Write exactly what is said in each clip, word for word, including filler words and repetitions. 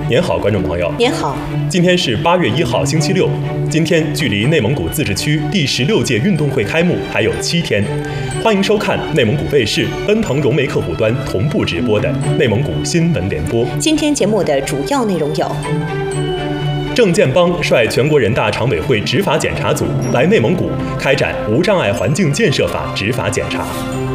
您好，观众朋友。 您好。 今天是八月一号，星期六。今天距离内蒙古自治区第十六届运动会开幕还有七天。欢迎收看内蒙古卫视、奔腾融媒客户端同步直播的内蒙古新闻联播。 今天节目的主要内容有： 郑建邦率全国人大常委会执法检查组来内蒙古开展无障碍环境建设法执法检查。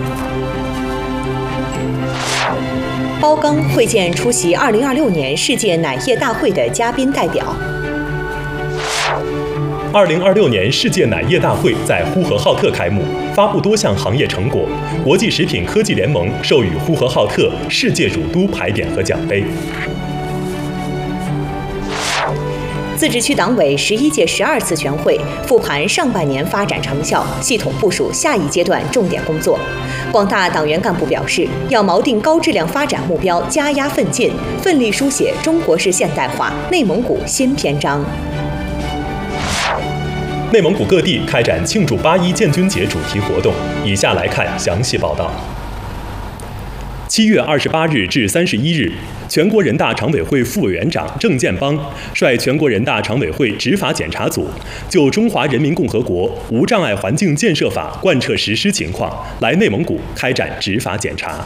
包钢会见出席二零二六年世界奶业大会的嘉宾代表。 二零二六年世界奶业大会在呼和浩特开幕，发布多项行业成果。国际食品科技联盟授予呼和浩特世界乳都牌匾和奖杯。 自治区党委十一届十二次全会复盘上半年发展成效，系统部署下一阶段重点工作。广大党员干部表示，要锚定高质量发展目标，加压奋进，奋力书写中国式现代化内蒙古新篇章。 内蒙古各地开展庆祝八一建军节主题活动，以下来看详细报道。七月二十八日至三十一日，全国人大常委会副委员长郑建邦率全国人大常委会执法检查组就《中华人民共和国无障碍环境建设法》贯彻实施情况来内蒙古开展执法检查。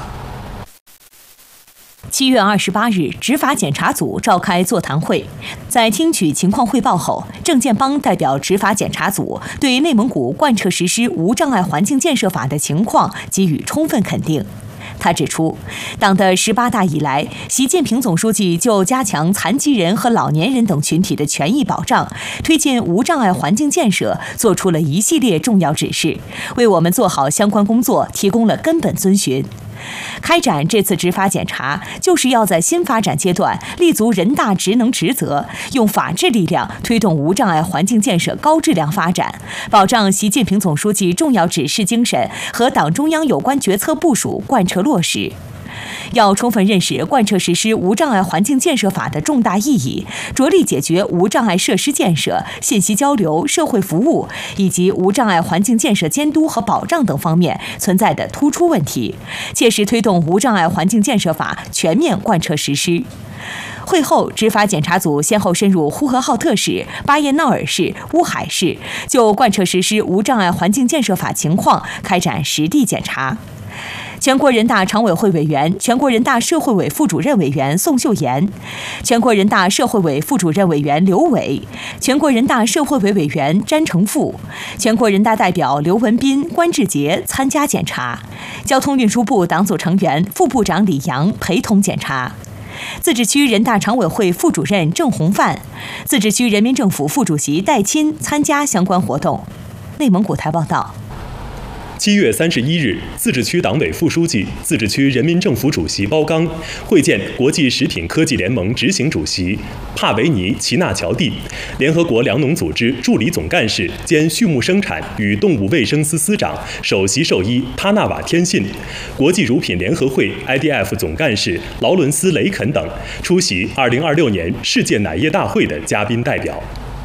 七月二十八日，执法检查组召开座谈会，在听取情况汇报后，郑建邦代表执法检查组对内蒙古贯彻实施无障碍环境建设法的情况给予充分肯定。他指出，党的十八大以来，习近平总书记就加强残疾人和老年人等群体的权益保障，推进无障碍环境建设，作出了一系列重要指示，为我们做好相关工作提供了根本遵循。开展这次执法检查，就是要在新发展阶段立足人大职能职责，用法治力量推动无障碍环境建设高质量发展，保障习近平总书记重要指示精神和党中央有关决策部署贯彻落实。要充分认识贯彻实施无障碍环境建设法的重大意义，着力解决无障碍设施建设、信息交流、社会服务以及无障碍环境建设监督和保障等方面存在的突出问题，切实推动无障碍环境建设法全面贯彻实施。会后，执法检查组先后深入呼和浩特市、巴彦淖尔市、乌海市，就贯彻实施无障碍环境建设法情况开展实地检查。全国人大常委会委员、全国人大社会委副主任委员宋秀妍，全国人大社会委副主任委员刘伟，全国人大社会委委员詹成富，全国人大代表刘文斌、关志杰参加检查，交通运输部党组成员、副部长李阳陪同检查。自治区人大常委会副主任郑洪范、自治区人民政府副主席戴钦参加相关活动。内蒙古台报道。 七月三十一日，自治区党委副书记、自治区人民政府主席包钢会见国际食品科技联盟执行主席帕维尼·齐纳乔蒂、联合国粮农组织助理总干事兼畜牧生产与动物卫生司司长、首席兽医他纳瓦天信、国际乳品联合会 I D F 总干事劳伦斯·雷肯等出席二零二六年世界奶业大会的嘉宾代表。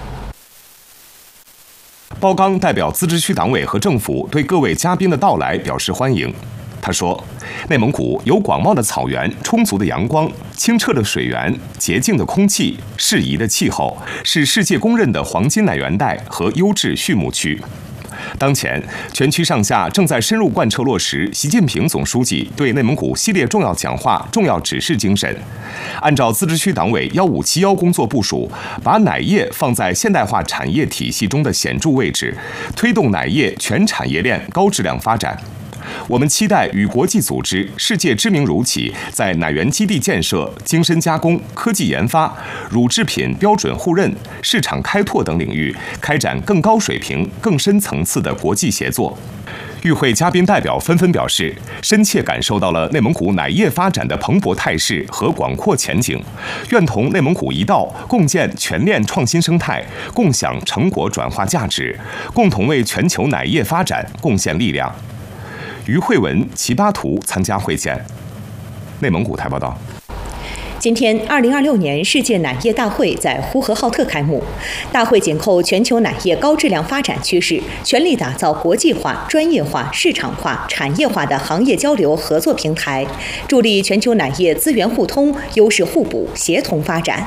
包钢代表自治区党委和政府对各位嘉宾的到来表示欢迎。他说，内蒙古有广袤的草原、充足的阳光、清澈的水源、洁净的空气、适宜的气候，是世界公认的黄金奶源带和优质畜牧区。当前，全区上下正在深入贯彻落实习近平总书记对内蒙古系列重要讲话、重要指示精神，按照自治区党委幺五七幺工作部署，把奶业放在现代化产业体系中的显著位置，推动奶业全产业链高质量发展。我们期待与国际组织、世界知名乳企在奶源基地建设、精深加工、科技研发、乳制品标准互认、市场开拓等领域开展更高水平、更深层次的国际协作。与会嘉宾代表纷纷表示，深切感受到了内蒙古奶业发展的蓬勃态势和广阔前景，愿同内蒙古一道共建全链创新生态，共享成果转化价值，共同为全球奶业发展贡献力量。于慧文、齐巴图参加会见。内蒙古台报道。 今天，二零二六年世界奶业大会在呼和浩特开幕。大会紧扣全球奶业高质量发展趋势，全力打造国际化、专业化、市场化、产业化的行业交流合作平台，助力全球奶业资源互通、优势互补、协同发展。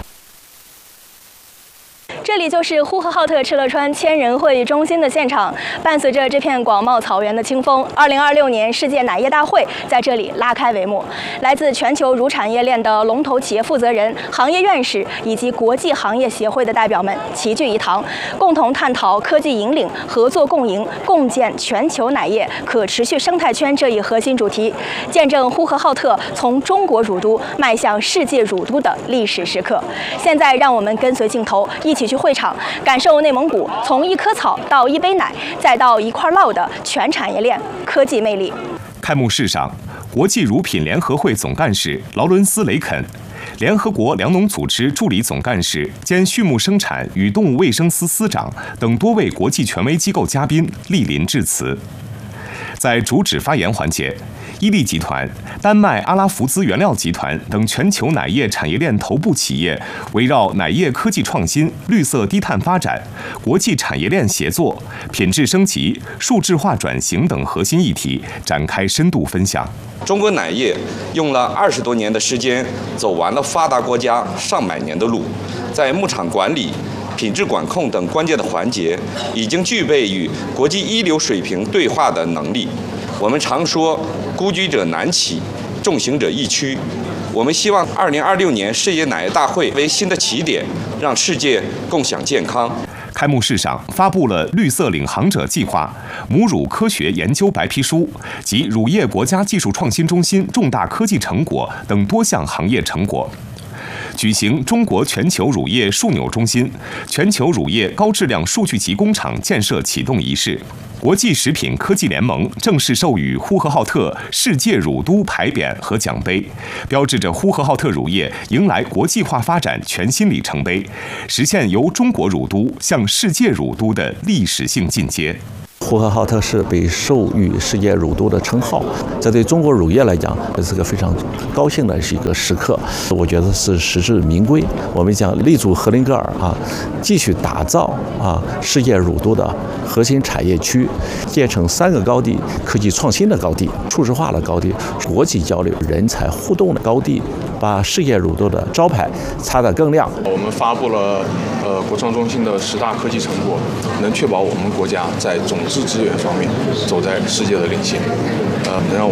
这里就是呼和浩特敕勒川千人会议中心的现场，伴随着这片广袤草原的清风，二零二六年世界奶业大会在这里拉开帷幕。来自全球乳产业链的龙头企业负责人、行业院士以及国际行业协会的代表们齐聚一堂，共同探讨科技引领、合作共赢、共建全球奶业可持续生态圈这一核心主题，见证呼和浩特从中国乳都迈向世界乳都的历史时刻。现在，让我们跟随镜头一起去会场，感受内蒙古从一棵草到一杯奶，再到一块酪的全产业链科技魅力。 开幕式上，国际乳品联合会总干事劳伦斯·雷肯、联合国粮农组织助理总干事兼畜牧生产与动物卫生司司长等多位国际权威机构嘉宾莅临致辞。在主旨发言环节，伊利集团、丹麦阿拉福兹原料集团等全球奶业产业链头部企业围绕奶业科技创新、绿色低碳发展、国际产业链协作、品质升级、数字化转型等核心议题展开深度分享。 中国奶业用了二十多年的时间，走完了发达国家上百年的路，在牧场管理、品质管控等关键的环节，已经具备与国际一流水平对话的能力。我们常说孤居者难起，重行者易趋。我们希望二零二六年世界奶业大会为新的起点，让世界共享健康。 开幕式上发布了绿色领航者计划、母乳科学研究白皮书及乳业国家技术创新中心重大科技成果等多项行业成果。举行中国全球乳业枢纽中心、全球乳业高质量数据集工厂建设启动仪式。国际食品科技联盟正式授予呼和浩特世界乳都牌匾和奖杯，标志着呼和浩特乳业迎来国际化发展全新里程碑，实现由中国乳都向世界乳都的历史性进阶。 呼和浩特市被授予世界乳都的称号，这对中国乳业来讲是个非常高兴的是一个时刻，我觉得是实至名归。我们讲立足呼伦格尔啊，继续打造啊世界乳都的核心产业区，建成三个高地：科技创新的高地、数字化的高地、国际交流、人才互动的高地，把世界乳都的招牌擦得更亮。 我们发布了呃国创中心的十大科技成果，能确保我们国家在种质资源方面走在世界的领先，呃，能让我们